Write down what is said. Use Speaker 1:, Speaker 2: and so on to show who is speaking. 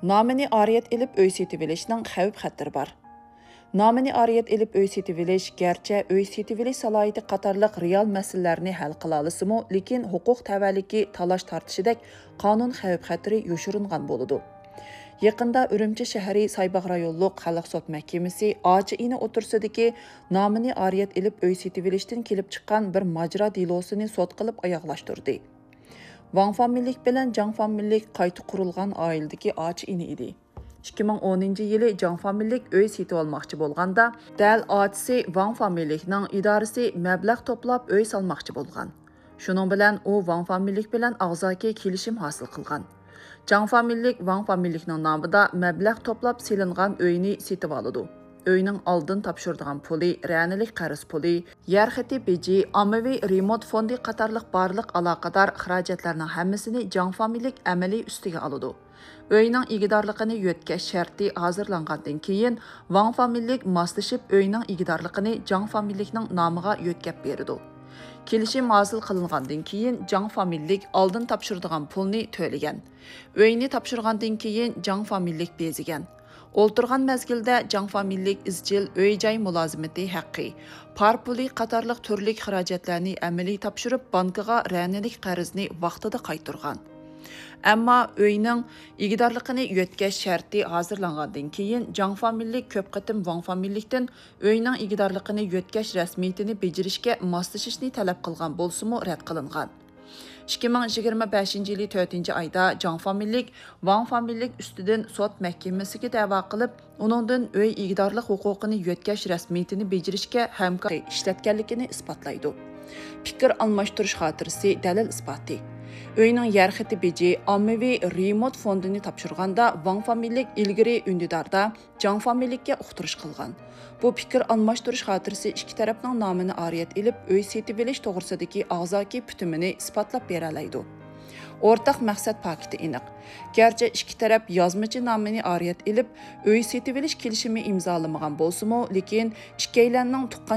Speaker 1: Nomini ariyat ilib uy setib olishning xavf-xatiri bor. Nomini ariyat ilib uy setib olish garchi uy setib olish salohiyati qatorliq real masalalarni hal qila olsa-mu, lekin huquq tavalliki talash tortishidek qonun xavf-xatiri yoshiringan bo'ladi. Yaqında Ürümçi shahri Saybaq rayonluq xalq sot mahkamasi ochi ini o'tirsidagi nomini ariyat ilib uy setib olishdan kelib chiqqan bir majra delosini sot qilib oyoqlashtirdi. Wang familiylik bilan Zhang familiylik qayta qurilgan oiladagi ochi ini edi. 2010-yili Zhang familiylik uy setib olmoqchi bo'lganda, dal ochisi Wang familiylikning idorasi mablag' to'plab uy solmoqchi bo'lgan. Shuning bilan u Wang familiylik bilan og'zaki kelishim hosil qilgan. Zhang familiylik Wang familiylikning nomida mablag' to'plab silingan uyni setib oladi. Uyning oldin topshirdigan puli, ranilik qarz puli, yer xiti beji, ommaviy remont fondi qatorliq barliq aloqador xarajatlarning hammasini Zhang familiylik amaliy ustiga oladi. Uyning igidorligini yo'tkash sharti hozirlangandan keyin Wang familiylik moslashib uyning igidorligini Zhang familiylikning nomiga yo'tkab berdi. Kelishim hosil qilingandan keyin Zhang familiylik oldin topshirdigan pulni to'lagan. Uyni topshirgandan keyin Zhang familiylik bezigan. O'ltirgan mezgilda Zhang familiylik izchil uy-joy mulozimati haqqi, par puli qatorliq turli xarajatlarni amaliy topshirib, bankiga ranilik qarzni vaqtida qaytargan. Ammo uyning igidorligini yo'tkash sharti hozirlangandan keyin Zhang familiylik ko'p qatim Wang familiylikdan uyning igidorligini yo'tkash rasmiyatini bejirishga moslashishni talab qilgan bo'lsa-mu rad qilingan. 2025-yili 4-oyda Zhang familiylik Wang familiylik ustidan sot mahkamasiga da'vo qilib, uningdan uy igidorlik huquqini yo'tkash rasmiyatini bejirishga hamkor ishlatganligini isbotlaydi. Fikr almashtirish xotirasi dalil isboti. Uyning yer xiti beji ommaviy remont fondini topshirganda Wang familiylik ilgari undidarda Zhang familiylikka uqtirish qilgan. Bu fikr almashtirish xotirasi ikki tarafning nomini ariyat ilib uy setib olish to'g'risidagi og'zaki putumini isbotlab bera oladi. O'rtaq maqsad paketi aniq. Garchi ikki taraf yozmachi nomini ariyat ilib uy setib olish kelishimi imzolamagan bo'lsa-mu, lekin ikkilanning tuqqan